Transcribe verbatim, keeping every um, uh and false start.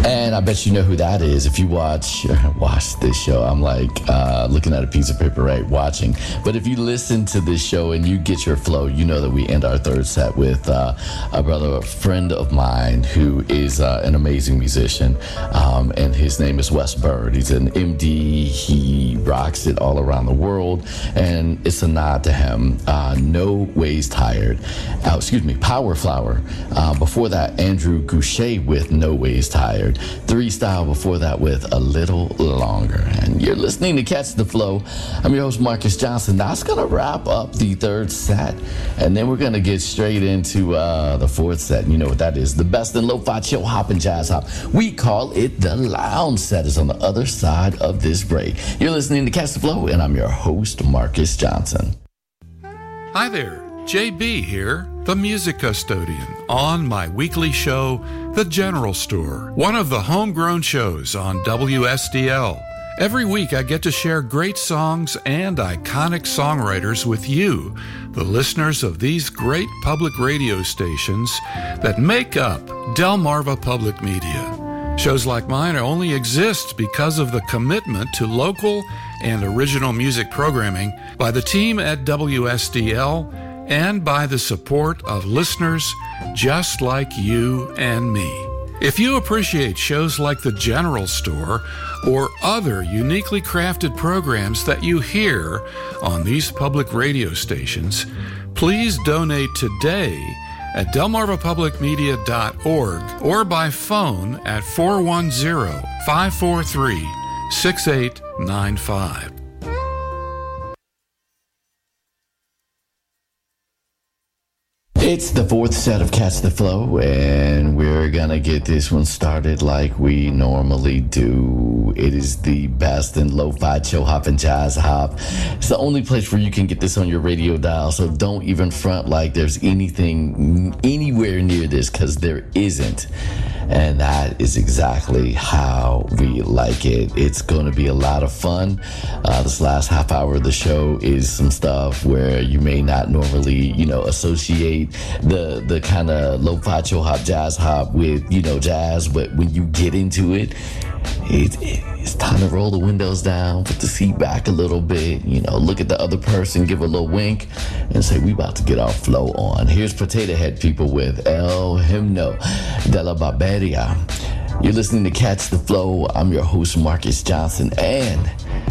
And I bet you know who that is. If you watch watch this show, I'm like uh, looking at a piece of paper, right, watching. But if you listen to this show and you get your flow, you know that we end our third set with uh, a brother, a friend of mine who is uh, an amazing musician. Um, and his name is Wes Bird. He's an M D. He rocks it all around the world. And it's a nod to him. Uh, no Ways Tired. Uh, excuse me, Power Flower. Uh, before that, Andrew Goucher with No Ways Tired. Three Style before that with A Little Longer. And you're listening to Catch the Flow. I'm your host, Marcus Johnson. That's going to wrap up the third set. And then we're going to get straight into uh, the fourth set. And you know what that is. The best in lo-fi, chill, hop, and jazz hop. We call it the lounge set. Is on the other side of this break. You're listening to Catch the Flow, and I'm your host, Marcus Johnson. Hi there. J B here, the music custodian, on my weekly show, The General Store, one of the homegrown shows on W S D L. Every week I get to share great songs and iconic songwriters with you, the listeners of these great public radio stations that make up Delmarva Public Media. Shows like mine only exist because of the commitment to local and original music programming by the team at W S D L and by the support of listeners just like you and me. If you appreciate shows like The General Store or other uniquely crafted programs that you hear on these public radio stations, please donate today at delmarva public media dot org or by phone at four one zero, five four three, six eight nine five. It's the fourth set of Catch the Flow, and we're gonna get this one started like we normally do. It is the best in lo-fi, chill hop, and jazz hop. It's the only place where you can get this on your radio dial, so don't even front like there's anything anywhere near this, because there isn't. And that is exactly how we like it. It's going to be a lot of fun. Uh, this last half hour of the show is some stuff where you may not normally, you know, associate the the kind of lo-fi, chill hop, jazz hop with, you know, jazz. But when you get into it, it, it it's time to roll the windows down, put the seat back a little bit, you know, look at the other person, give a little wink, and say, we about to get our flow on. Here's Potato Head people with El Himno de la Barbaria. You're listening to Catch the Flow. I'm your host, Marcus Johnson, and